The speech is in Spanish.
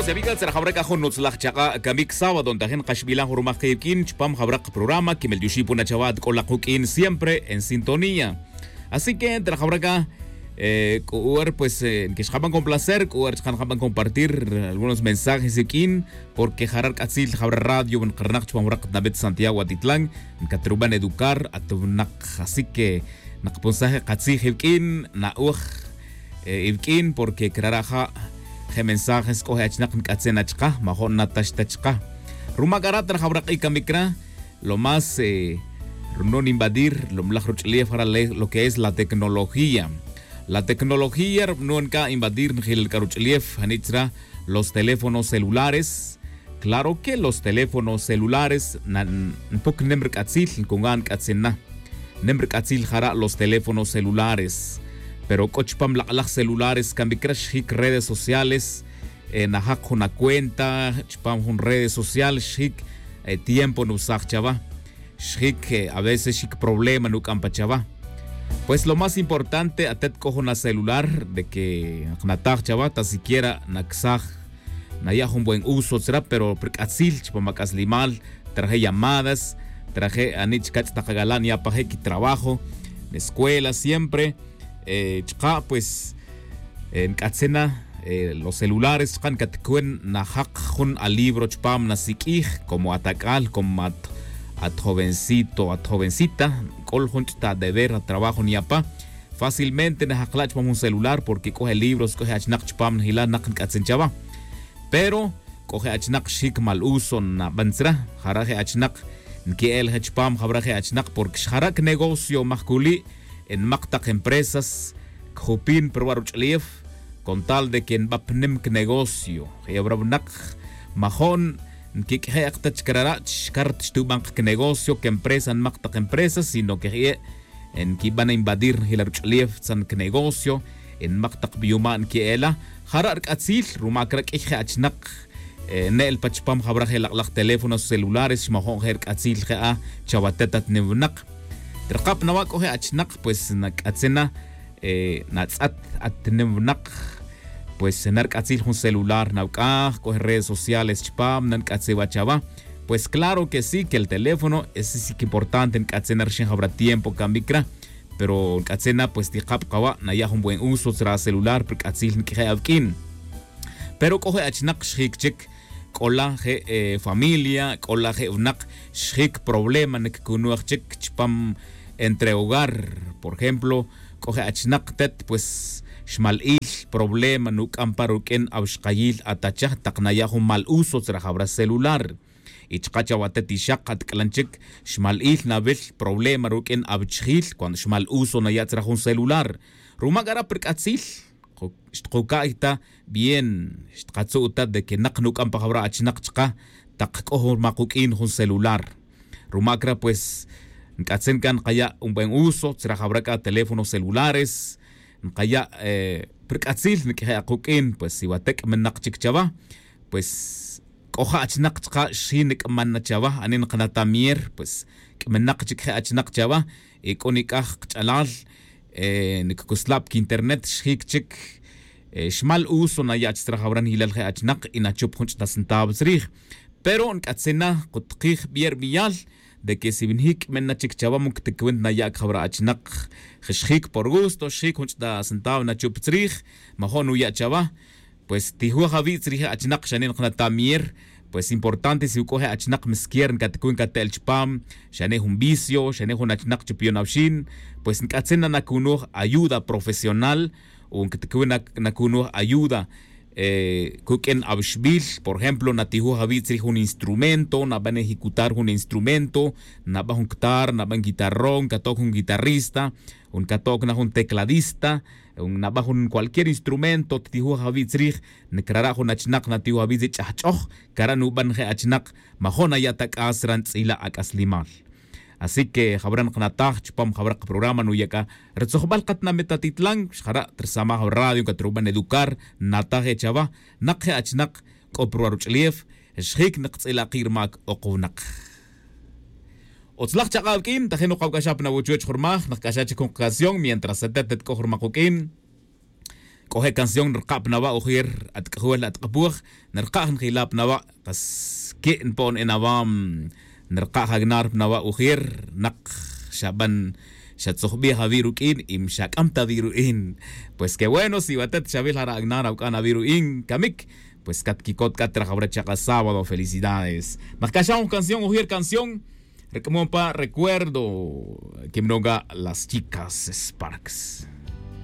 amigas, الخبرة أخون نطلع شقة كميك سوا دون تهين قشبيلان هرما خيبكين شبام خبرة programa que el yushi puna chavad con la coquín siempre en sintonía. Así que entre la khawraga pues que jaban con placer, jaban compartir algunos mensajes aquí porque jarar katsil khawra radio en qarnaq chpamraq David Santiago Atitlán en katruban educar atubnak. Así que naqponsaje katsi hibkin na ibkin porque kraraja he mensajes coge achnak katsena chqa mahon natashtachqa rumagarat khawraq ikamikra lo más no invadir lo para lo que es la tecnología. La tecnología no nunca invadir el karuchlief hanitra los teléfonos celulares. Claro que los teléfonos celulares un poco nemr katsil kungan katsena nemr katsil jara los teléfonos celulares. Pero cochpam las celulares cambicrash hik redes sociales nahak una cuenta chpam hun redes sociales hik tiempo no chava hik a veces hik problema no campachava. Pues lo más importante atet cojo una celular de que natach chava ta siquiera naksaj naya un buen uso será pero prekatsil chpam makaslimal traje llamadas traje anich kach takagalan ya paje ki trabajo en escuela siempre chqa pues en katsena los celulares kan katkuen na haq hun al libro chpam na sikij como atakal como at jovencito at jovencita kol hun ta deber a trabajo ni apa fácilmente na haqlach un celular porque coge libros coge achnak chpam hila nak katsen chava pero coge achnak shik mal uso na bansra haraje achnak nkiel chpam habraje achnak porque sharak negocio mahkuli en Mactac Empresas, Jupin Perwaruchlief, con tal de que en Bapnem negocio, Hebrabnak, Mahon, que Hechtach Karach, Kartch tu bank negocio, que empresa en Mactac Empresas, sino que en que van a invadir Hilaruchlief, san negocio, en Mactac Biuman que ela, Harar Katzil, Rumakrak Hachnak, Nel Pachpam Habrahel, los teléfonos celulares, Mahon Her Katzil, Chavatetat Nevnak. Terqap nawa coge achnak pues nakatsena natsat atnemnak pues narkatsil un celular nauka coge redes sociales chpam nankatsewa chava pues claro que sí que el teléfono es sí que importante en katsenar shin habrá tiempo cambikra pero katsena pues tiqap qawa naya un buen uso será celular porque katsil que avkin pero coge achnak shikchik kola familia kola unak shik problema nek kunuachik chpam entre hogar, por ejemplo, coge achnaqtet pues shmalil problema nuk amparuken abshqayil atachah taqnayahu mal uso trahabra celular ichqachawatet ishaqat klanchik shmalil nabil problema ruken abchhil cuando shmal uso nayatrah un celular rumagara perkatsil qokaita bien qatsuta de que naqnuk ampahabra achnaqchqa taqqohur maqukin un celular rumakra pues Katsen kan kaya un buen uso, trajabraca teléfonos celulares, kaya perkatsil ni kaya kukin, pues si watek menakchik chava, pues koha achnak shinik manna chava, anin kanatamier, pues menakchik achnak chava, ikonikah chalal, nikuslap ki internet shikchik, shmal uso na yach trajabran hilal achnak inachup hunch tasentab zrih, pero en katsena kutkih bier biyal, de que si vinhik menna chikchava muktekwent na yak khabra achnak khshik por gusto shik hunchda sentav na chuptsrih mahonu ya chava pues tihu havi tsrih achnak shanin khna tamir pues importante si coge achnak miskier katkun katel chpam shane un vicio shane un achnak chupionavshin pues katsena na kuno ayuda profesional un katkun na kuno ayuda kuken abshbil por ejemplo natihu havitri un instrumento na van a ejecutar un instrumento na va juntar na van guitarrón katok un guitarrista un katok na un tecladista un na va un cualquier instrumento tihu havitri nekrara un achnak natihu havitri chachokh karanu ban khe achnak mahona yatak asran tsila akaslimal. Así que habran qnataq chpam habrak programa no yaka retsohbal qatna metatitlang shara trsama radio katruban educar nataje chava naqhe achnak qoproaruchlief shik naqtsila qirmak oqunaq otzlaq chaqalkin tajeno qawkashapna wuchuch khurmaj naqkashach con ocasión mientras setet kohurmaqukin coge canción rqap nawa ujir at kahwel at kabuh narqah khilap nawa kas ke pon enawam narqah hagnar nawa ujir nak shaban shatsohbi havirukin im shakamta viruin. Pues qué bueno si batet shabil haragnar aukana viruin kamik. Pues katkikot katra jabrachaca sábado, felicidades. Nakasham canción ujir canción. Recuerdo que mnoga las chicas Sparks.